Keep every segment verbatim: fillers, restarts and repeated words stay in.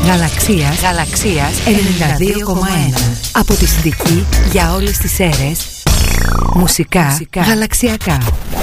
Γαλαξίας, Γαλαξίας ενενήντα δύο κόμμα ένα. Από τη Συνδική για όλες τις αίρες. Μουσικά, Μουσικά γαλαξιακά.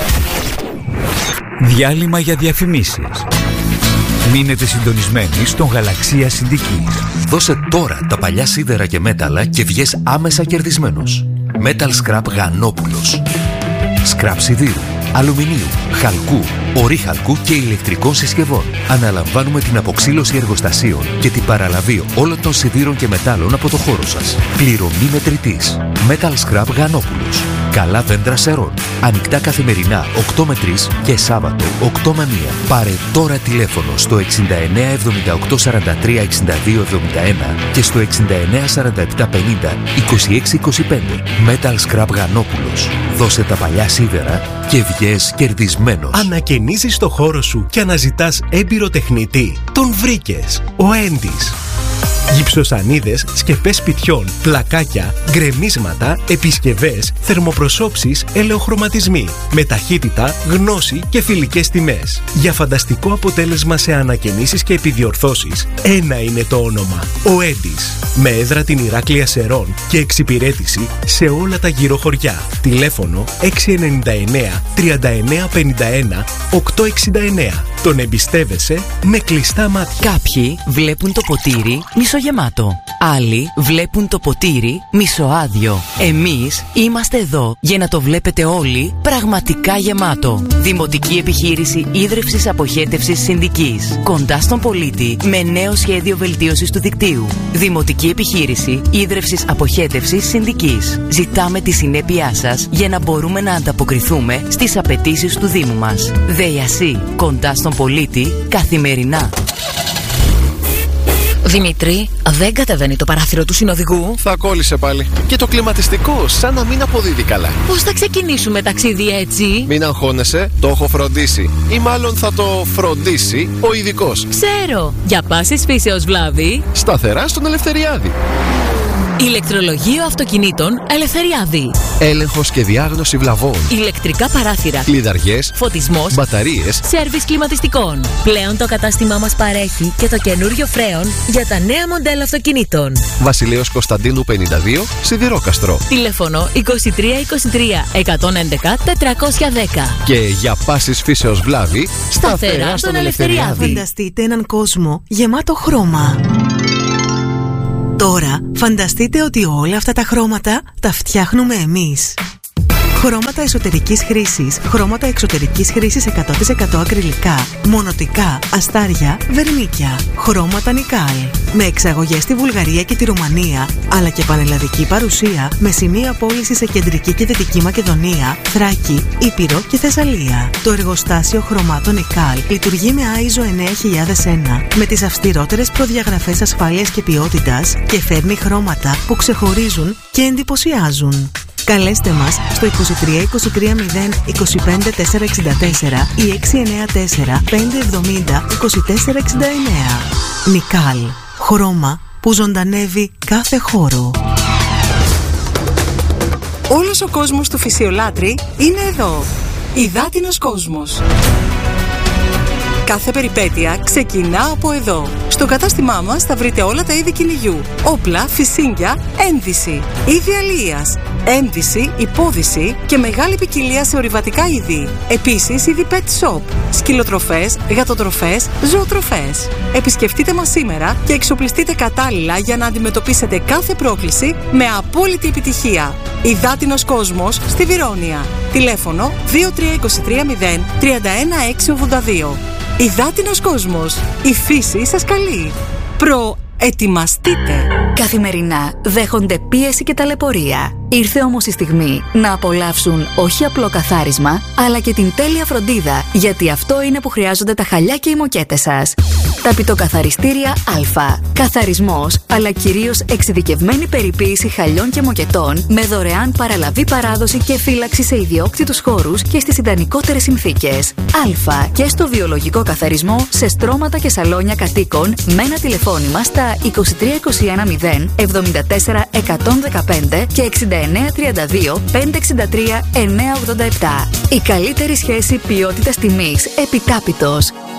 Διάλειμμα για διαφημίσεις. Μείνετε συντονισμένοι στον Γαλαξία Συνδική. Δώσε τώρα τα παλιά σίδερα και μέταλλα και βγες άμεσα κερδισμένος. Metal Scrap Γανόπουλος. Σκραπ σιδήρου, αλουμινίου, χαλκού, ορύχαλκου και ηλεκτρικών συσκευών. Αναλαμβάνουμε την αποξήλωση εργοστασίων και την παραλαβή όλων των σιδήρων και μετάλλων από το χώρο σας. Πληρωμή μετρητής. Metal Scrap Γανόπουλος. Καλά δέντρα σερών. Ανοιχτά καθημερινά οκτώ με τρεις και Σάββατο οκτώ με μία. Πάρε τώρα τηλέφωνο στο εξήντα εννέα εβδομήντα οκτώ σαράντα τρία εξήντα δύο εβδομήντα ένα και στο εξήντα εννέα σαράντα επτά πενήντα είκοσι έξι είκοσι πέντε. Metal Scrap Γανόπουλος. Δώσε τα παλιά σίδερα και βγες κερδισμένος. Ανακαινίζεις το χώρο σου και αναζητάς έμπειρο τεχνητή. Τον βρήκες. Ο Έντις. Γυψοσανίδες, σκεπές σπιτιών, πλακάκια, γκρεμίσματα, επισκευές, θερμοπροσώψεις, ελαιοχρωματισμοί. Με ταχύτητα, γνώση και φιλικές τιμές. Για φανταστικό αποτέλεσμα σε ανακαινήσεις και επιδιορθώσεις, ένα είναι το όνομα. Ο Έντις. Με έδρα την Ηράκλεια Σερών και εξυπηρέτηση σε όλα τα γύρω χωριά. Τηλέφωνο έξι εννιά εννέα τριάντα εννέα πενήντα ένα οκτακόσια εξήντα εννέα. Τον εμπιστεύεσαι με κλειστά μάτια. Κάποιοι βλέπουν το ποτήρι μισογεμάτο. Άλλοι βλέπουν το ποτήρι μισοάδιο. Εμείς είμαστε εδώ για να το βλέπετε όλοι πραγματικά γεμάτο. Δημοτική επιχείρηση ίδρυυσης αποχέτευσης Συνδικής. Κοντά στον πολίτη με νέο σχέδιο βελτίωσης του δικτύου. Δημοτική επιχείρηση ίδρυυσης αποχέτευσης Συνδικής. Ζητάμε τη συνέπειά σας για να μπορούμε να ανταποκριθούμε στις απαιτήσεις του Δήμου μας. ΔΕΙΑΣΥ. Κοντά στον πολίτη καθημερινά. Δημήτρη, δεν κατεβαίνει το παράθυρο του συνοδηγού. Θα κόλλησε πάλι. Και το κλιματιστικό, σαν να μην αποδίδει καλά. Πώς θα ξεκινήσουμε ταξίδι έτσι? Μην αγχώνεσαι, το έχω φροντίσει. Ή μάλλον θα το φροντίσει ο ειδικός. Ξέρω. Για πάσης φύσεως βλάβη. Σταθερά στον Ελευθεριάδη. Ηλεκτρολογείο αυτοκινήτων Ελευθεριάδη. Έλεγχος και διάγνωση βλαβών. Ηλεκτρικά παράθυρα. Κλειδαριές. Φωτισμός. Μπαταρίες. Σέρβις κλιματιστικών. Πλέον το κατάστημά μας παρέχει και το καινούριο φρέον για τα νέα μοντέλα αυτοκινήτων. Βασιλέως Κωνσταντίνου πενήντα δύο, Σιδηρόκαστρο. Τηλέφωνο είκοσι τρία είκοσι τρία εκατόν έντεκα τετρακόσια δέκα. Και για πάσης φύσεως βλάβη, σταθερά στον Ελευθεριάδη. Φανταστείτε έναν κόσμο γεμάτο χρώμα. Τώρα φανταστείτε ότι όλα αυτά τα χρώματα τα φτιάχνουμε εμείς. Χρώματα εσωτερικής χρήσης, χρώματα εξωτερικής χρήσης εκατό τοις εκατό ακριλικά, μονοτικά, αστάρια, βερνίκια. Χρώματα Νικάλ. Με εξαγωγές στη Βουλγαρία και τη Ρουμανία, αλλά και πανελλαδική παρουσία με σημεία πώληση σε κεντρική και δυτική Μακεδονία, Θράκη, Ήπειρο και Θεσσαλία. Το εργοστάσιο χρωμάτων Νικάλ λειτουργεί με άι ες ο εννιά χιλιάδες ένα με τις αυστηρότερες προδιαγραφές ασφάλειας και ποιότητας και φέρνει χρώματα που ξεχωρίζουν και εντυπωσιάζουν. Καλέστε μας στο είκοσι τρία είκοσι τρία μηδέν είκοσι πέντε τετρακόσια εξήντα τέσσερα ή έξι εννιά τέσσερα πέντε εβδομήντα είκοσι τέσσερα εξήντα εννέα. Νικάλ. Χρώμα που ζωντανεύει κάθε χώρο. Όλος ο κόσμος του φυσιολάτρη είναι εδώ. Υδάτινος κόσμος. Κάθε περιπέτεια ξεκινά από εδώ. Στο κατάστημά μας θα βρείτε όλα τα είδη κυνηγιού, όπλα, φυσίγγια, ένδυση, είδη αλίας, ένδυση, υπόδυση και μεγάλη ποικιλία σε ορειβατικά είδη. Επίσης είδη pet shop, σκυλοτροφές, γατοτροφές, ζωοτροφές. Επισκεφτείτε μας σήμερα και εξοπλιστείτε κατάλληλα για να αντιμετωπίσετε κάθε πρόκληση με απόλυτη επιτυχία. Υδάτινος κόσμος στη Βιρόνια. Τηλέφωνο δύο τρία δύο τρία μηδέν τρία ένα έξι ογδόντα δύο. Υδάτινος κόσμος. Η φύση σας καλεί. Προετοιμαστείτε. Καθημερινά δέχονται πίεση και ταλαιπωρία. Ήρθε όμως η στιγμή να απολαύσουν όχι απλό καθάρισμα, αλλά και την τέλεια φροντίδα, γιατί αυτό είναι που χρειάζονται τα χαλιά και οι μοκέτες σας. Τα πιτοκαθαριστήρια Α. Καθαρισμός, αλλά κυρίως εξειδικευμένη περιποίηση χαλιών και μοκετών, με δωρεάν παραλαβή παράδοση και φύλαξη σε ιδιόκτητους χώρους και στις ιδανικότερες συνθήκες. Α. Και στο βιολογικό καθαρισμό σε στρώματα και σαλόνια κατοίκων, με ένα τηλεφώνημα στα είκοσι τρία είκοσι ένα μηδέν εβδομήντα τέσσερα εκατόν δεκαπέντε και εξήντα εννέα τριάντα δύο πεντακόσια εξήντα τρία εννιακόσια ογδόντα επτά. Η καλύτερη σχέση ποιότητας τιμής επιτάπητος.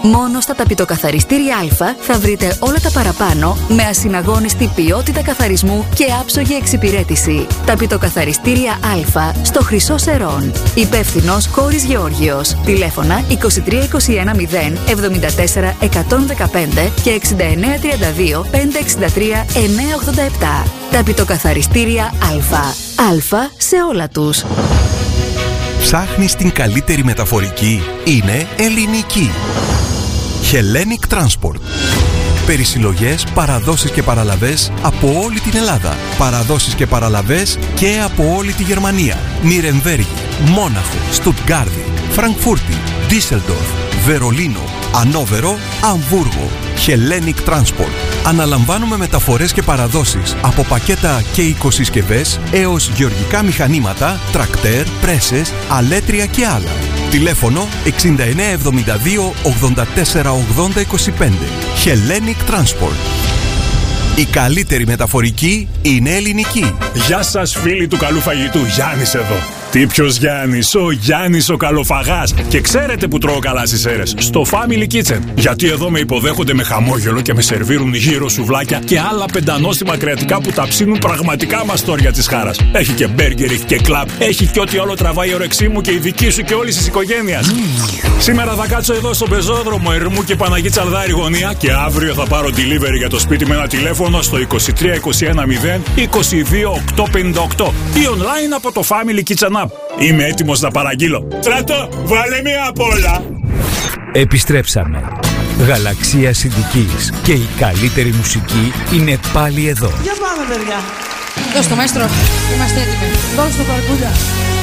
Μόνο στα ταπητοκαθαριστήρια Α θα βρείτε όλα τα παραπάνω με ασυναγώνιστη ποιότητα καθαρισμού και άψογη εξυπηρέτηση. Ταπητοκαθαριστήρια Α στο Χρυσό Σερών. Υπεύθυνος Κόρης Γεώργιος. Τηλέφωνα είκοσι τρία είκοσι ένα μηδέν εβδομήντα τέσσερα εκατόν δεκαπέντε και εξήντα εννέα τριάντα δύο πεντακόσια εξήντα τρία εννιακόσια ογδόντα επτά. Ταπητοκαθαριστήρια Α. Α σε όλα τους. Ψάχνεις την καλύτερη μεταφορική? Είναι ελληνική. Hellenic Transport. Περισυλλογές, παραδόσεις και παραλαβές από όλη την Ελλάδα. Παραδόσεις και παραλαβές και από όλη τη Γερμανία. Νιρεμβέργη, Μόναχο, Στουτγκάρδη, Φραγκφούρτη, Ντίσελντορφ, Βερολίνο, Ανόβερο, Αμβούργο. Hellenic Transport. Αναλαμβάνουμε μεταφορές και παραδόσεις από πακέτα και οικοσυσκευές έως γεωργικά μηχανήματα, τρακτέρ, πρέσες, αλέτρια και άλλα. Τηλέφωνο εξήντα εννέα εβδομήντα δύο ογδόντα τέσσερα ογδόντα είκοσι πέντε. Hellenic Transport. Η καλύτερη μεταφορική είναι ελληνική. Γεια σας φίλοι του καλού φαγητού, Γιάννης εδώ. Τι ποιος Γιάννης? Ο Γιάννης ο καλοφαγάς. Και ξέρετε που τρώω καλά στις αίρες? Στο Family Kitchen. Γιατί εδώ με υποδέχονται με χαμόγελο και με σερβίρουν γύρω σουβλάκια και άλλα πεντανόστιμα κρεατικά που τα ψήνουν πραγματικά μαστόρια της χάρας. Έχει και μπέργκερ, έχει και κλαμπ, έχει και ό,τι όλο τραβάει η όρεξή μου και η δική σου και όλης της οικογένειας. Mm. Σήμερα θα κάτσω εδώ στο πεζόδρομο Ερμού και Παναγή Τσαλδάρη γωνία και αύριο θα πάρω delivery για το σπίτι με ένα τηλέφωνο στο είκοσι τρία είκοσι ένα μηδέν είκοσι δύο οκτακόσια πενήντα οκτώ ή online από το Family Kitchen App. Είμαι έτοιμος να παραγγείλω. Στράτο, βάλε μία απ' όλα. Επιστρέψαμε. Γαλαξία Συντικής και η καλύτερη μουσική είναι πάλι εδώ. Για πάμε παιδιά. Δώσ' το μαέστρο, είμαστε έτοιμοι. Δώσ' το καρκούλια.